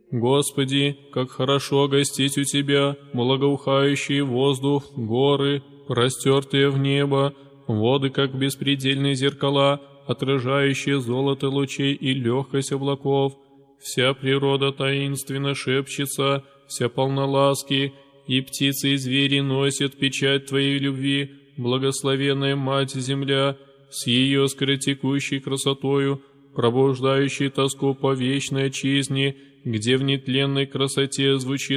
Господи, как хорошо гостить у Тебя, благоухающий воздух, горы, простертые в небо, воды, как беспредельные зеркала, отражающие золото лучей и легкость облаков. Вся природа таинственно шепчется, вся полна ласки, и птицы и звери носят печать Твоей любви, благословенная Мать-Земля, с ее скоротекущей красотою, пробуждающей тоску по вечной отчизне, где в нетленной красоте звучит